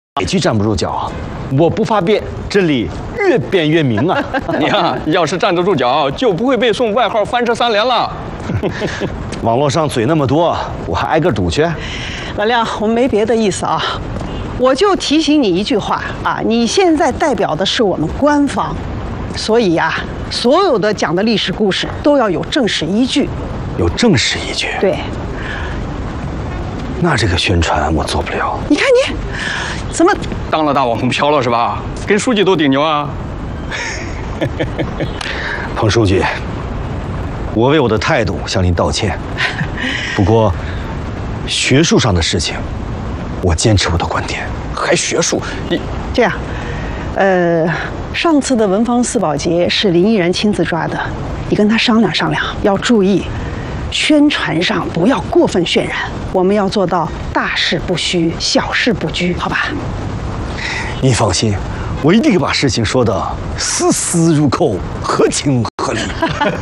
野鸡站不住脚，我不发变，真理越辩越明啊！ 你看，要是站得住脚，就不会被送外号“翻车三连”了。 网络上嘴那么多，我还挨个堵去？ 老亮，我们没别的意思啊，我就提醒你一句话啊，你现在代表的是我们官方，所以呀，所有的讲的历史故事都要有正史依据。 有正史依据？ 对。 那这个宣传我做不了。 你看你，怎么当了大网红飘了是吧？跟书记都顶牛啊！ 彭书记，我为我的态度向您道歉。不过，学术上的事情，我坚持我的观点。 还学术？你这样，上次的文房四宝节是林毅然亲自抓的，你跟他商量商量，要注意。宣传上不要过分渲染，我们要做到大事不虚，小事不拘，好吧？ 你放心，我一定把事情说得丝丝入扣，合情合理。